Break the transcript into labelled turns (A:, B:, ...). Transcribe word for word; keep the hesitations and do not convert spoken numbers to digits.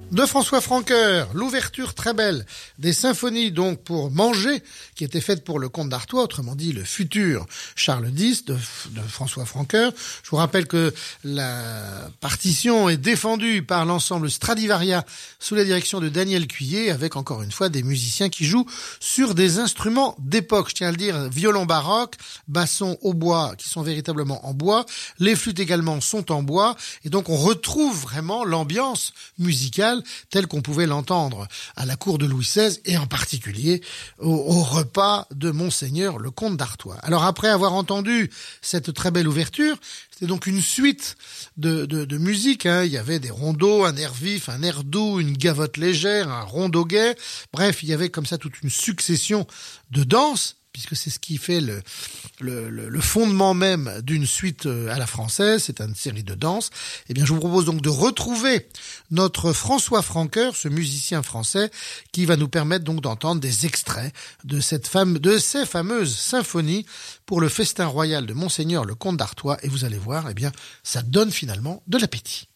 A: De François Francoeur, l'ouverture très belle des symphonies donc pour manger qui était faite pour le comte d'Artois, autrement dit le futur Charles dix de, de François Francoeur. Je vous rappelle que la partition est défendue par l'ensemble Stradivaria sous la direction de Daniel Cuillet avec encore une fois des musiciens qui jouent sur des instruments d'époque. Je tiens à le dire, violon baroque, basson au bois qui sont véritablement en bois, les flûtes également sont en bois et donc on retrouve vraiment l'ambiance musicale tel qu'on pouvait l'entendre à la cour de Louis seize et en particulier au, au repas de Monseigneur le comte d'Artois. Alors après avoir entendu cette très belle ouverture, c'était donc une suite de, de, de musique, hein. Il y avait des rondeaux, un air vif, un air doux, une gavotte légère, un rondeau gai. Bref, il y avait comme ça toute une succession de danses, puisque c'est ce qui fait le, le, le, le fondement même d'une suite à la française, c'est une série de danses. Eh bien, je vous propose donc de retrouver notre François Francoeur, ce musicien français, qui va nous permettre donc d'entendre des extraits de cette fame, de ces fameuses symphonies pour le festin royal de Monseigneur le comte d'Artois. Et vous allez voir, eh bien, ça donne finalement de l'appétit.